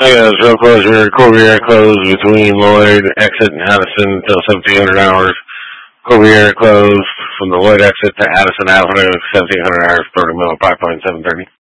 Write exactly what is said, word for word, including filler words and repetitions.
I got a road closure, Corbiere closed between Lloyd exit and Addison until seventeen hundred hours. Corbiere closed from the Lloyd exit to Addison Avenue, seventeen hundred hours, thirty mile, five point seven thirty.